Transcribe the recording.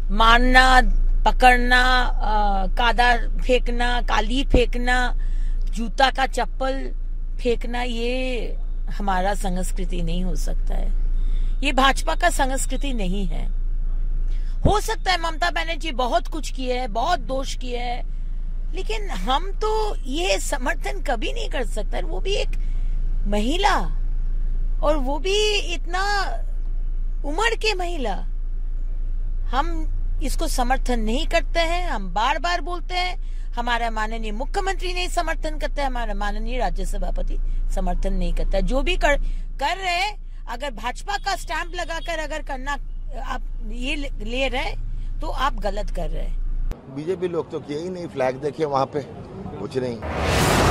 मारना, पकड़ना, कादा फेंकना, काली फेंकना, जूता का चप्पल फेंकना, ये हमारा संस्कृति नहीं हो सकता है। ये भाजपा का संस्कृति नहीं है। हो सकता है ममता बनर्जी बहुत कुछ किए है, बहुत दोष किए है, लेकिन हम तो ये समर्थन कभी नहीं कर सकते। वो भी एक महिला, और वो भी इतना उम्र के महिला। हम इसको समर्थन नहीं करते हैं। हम बार बार बोलते हैं, हमारा माननीय मुख्यमंत्री नहीं समर्थन करते, हमारा माननीय राज्य सभापति समर्थन नहीं करता। जो भी कर रहे हैं, अगर भाजपा का स्टैंप लगाकर अगर करना आप ये ले रहे तो आप गलत कर रहे हैं। बीजेपी लोग तो किए ही नहीं, फ्लैग देखिए वहां पे कुछ नहीं।